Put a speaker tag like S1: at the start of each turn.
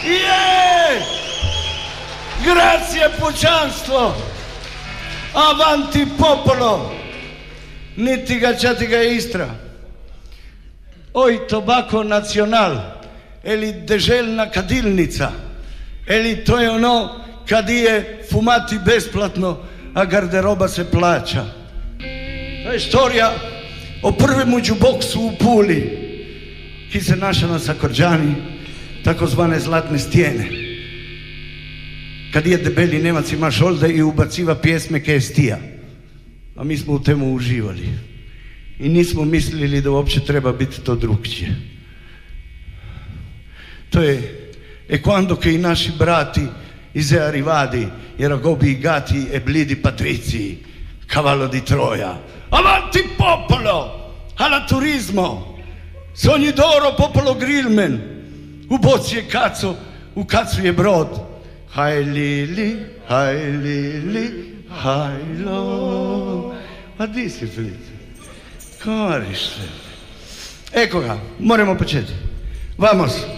S1: Grazie pucianstvo, avanti popolo, niti gačati ga Istra. Oj, tobako nacional, eli deželjna kadilnica, eli to je ono kad je fumati besplatno, a garderoba se plaća. To je istorija o prvemu džuboksu u Puli, ki se naša na Sakorđani, takozvane zlatne stijene. Kad je debeli Nemac ima šolde i ubaciva pjesme Kestija. A mi smo u temu uživali. I nismo mislili da uopće treba biti to drugčije. To je quando che i naši brati iz Arrivadi era gobi i gati e blidi patrizi, cavallo di Troia. Avanti popolo, alla turismo, sogni d'oro popolo Grillman, u boci je kaco, u kacu je brod. Haj lili, hajlo. A di si, Felice? Koriš se. Eko ga, moramo početi. Vamos.